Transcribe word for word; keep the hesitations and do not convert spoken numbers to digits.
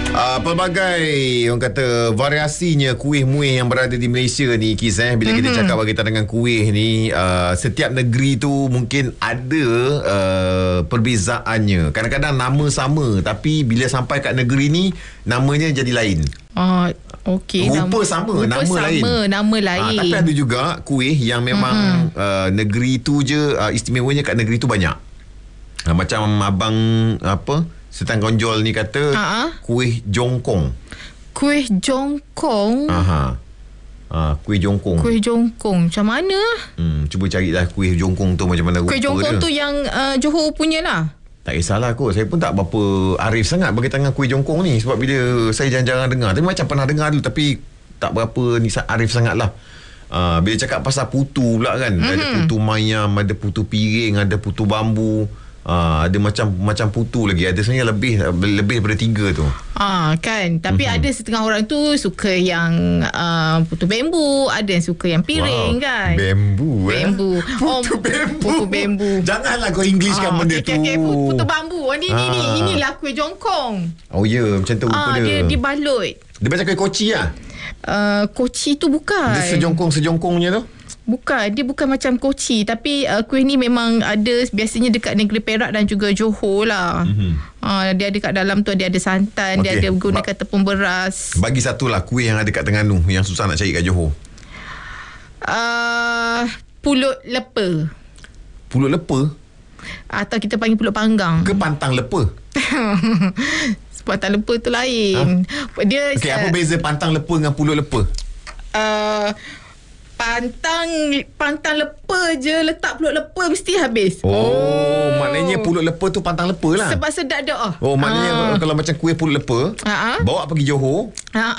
Uh, pelbagai orang kata variasinya kuih-muih yang berada di Malaysia ni, Kis, eh bila mm-hmm. kita cakap berkaitan dengan kuih ni, uh, setiap negeri tu mungkin ada uh, perbezaannya. Kadang-kadang nama sama tapi bila sampai kat negeri ni namanya jadi lain. Ah, okey. Rupa sama, rupa nama sama, lain. Nama lain. Uh, tapi ada juga kuih yang memang mm-hmm. uh, negeri tu je, uh, istimewanya kat negeri tu banyak. Uh, macam abang apa Setan Gonjol ni kata uh-huh. kuih jongkong. Kuih jongkong. Aha. Ah, kuih jongkong. Kuih jongkong macam mana? Hmm, cuba carilah kuih jongkong tu macam mana rupa dia. Kuih jongkong dia. tu yang uh, Johor punya lah. Tak kisahlah kot. Saya pun tak berapa arif sangat berkaitan dengan kuih jongkong ni, sebab bila saya jarang-jarang dengar. Tapi macam pernah dengar dulu, tapi tak berapa ni arif sangat lah. Uh, bila cakap pasal putu pula kan, mm-hmm. ada putu mayam, ada putu piring, ada putu bambu. Uh, ada macam macam putu lagi. Ada sebenarnya lebih lebih daripada tiga tu. Ah kan. Tapi mm-hmm. ada setengah orang tu suka yang uh, putu bambu, ada yang suka yang piring. Wow. Kan. Bambu eh. Bambu. Putu oh, bambu. Putu bambu. Janganlah kau Englishkan ah, benda okay, tu. Okay, okay. Putu bambu. Ini ah. ni inilah kuih jongkong. Oh ya, yeah, macam tu rupa ah, dia. Dia dibalut. Dia macam kuih koci lah. Uh, koci tu bukan. Dia sejongkong-sejongkongnya tu. Bukan, dia bukan macam koci. Tapi uh, kuih ni memang ada biasanya dekat negeri Perak dan juga Johor lah. Mm-hmm. Uh, dia ada kat dalam tu, dia ada santan, okay. Dia ada gunakan tepung beras. Bagi satu lah kuih yang ada kat Terengganu yang susah nak cari kat Johor. Uh, pulut lepa. Pulut lepa? Atau kita panggil pulut panggang. Ke pantang lepa? Pantang lepa tu lain. Ha? Dia okay, uh, apa beza pantang lepa dengan pulut lepa? Uh, Pantang Pantang lepa je, letak pulut lepa mesti habis. Oh, oh. Maknanya pulut lepa tu pantang lepa lah. Sebab sedap dah. Oh, maknanya ah. kalau macam kuih pulut lepa, ah. bawa pergi Johor, ah.